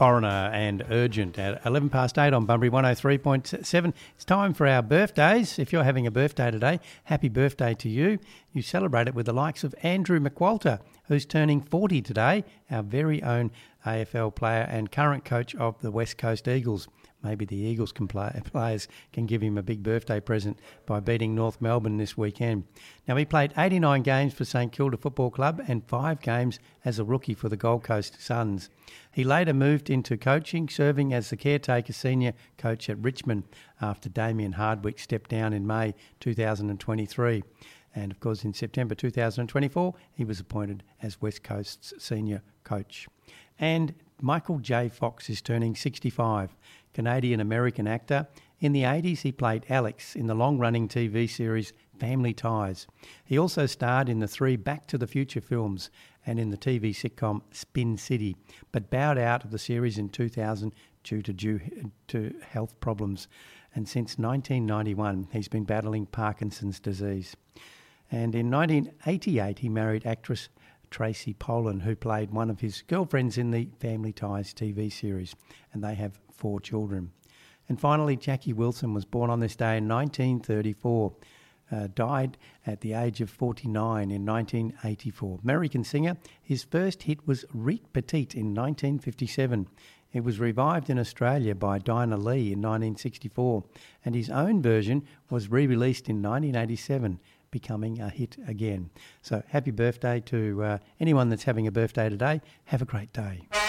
Foreigner and Urgent at 11 past 8 on Bunbury 103.7. It's time for our birthdays. If you're having a birthday today, happy birthday to you. You celebrate it with the likes of Andrew McWalter, who's turning 40 today, our very own AFL player and current coach of the West Coast Eagles. Maybe the Eagles players can give him a big birthday present by beating North Melbourne this weekend. Now, he played 89 games for St Kilda Football Club and 5 games as a rookie for the Gold Coast Suns. He later moved into coaching, serving as the caretaker senior coach at Richmond after Damien Hardwick stepped down in May 2023. And, of course, in September 2024, he was appointed as West Coast's senior coach. And Michael J. Fox is turning 65, Canadian-American actor. In the 80s, he played Alex in the long-running TV series Family Ties. He also starred in the 3 Back to the Future films and in the TV sitcom Spin City, but bowed out of the series in 2000 due to health problems. And since 1991, he's been battling Parkinson's disease. And in 1988, he married actress Tracy Pollan, who played one of his girlfriends in the Family Ties TV series, and they have 4 children. And finally, Jackie Wilson was born on this day in 1934, died at the age of 49 in 1984. American singer, his first hit was Reet Petite in 1957. It was revived in Australia by Dinah Lee in 1964, and his own version was re-released in 1987, becoming a hit again. So happy birthday to anyone that's having a birthday today. Have a great day.